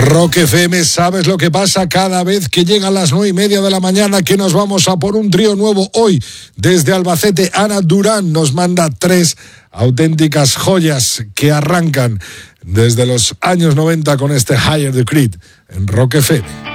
Rock FM, ¿sabes lo que pasa cada vez que llegan las 9:30 de la mañana? Que nos vamos a por un trío nuevo hoy. Desde Albacete, Ana Durán nos manda 3 auténticas joyas que arrancan desde los años 90 con este Higher the Creed en Rock FM.